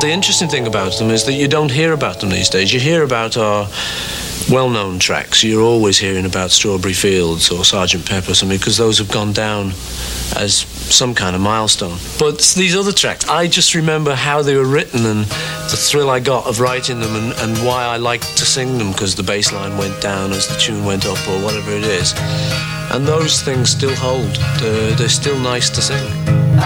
The interesting thing about them is that you don't hear about them these days. You hear about our well-known tracks. You're always hearing about Strawberry Fields or Sgt. Pepper or something, because those have gone down as some kind of milestone. But these other tracks, I just remember how they were written and the thrill I got of writing them, and why I liked to sing them, because the bass line went down as the tune went up or whatever it is. And those things still hold. They're still nice to sing.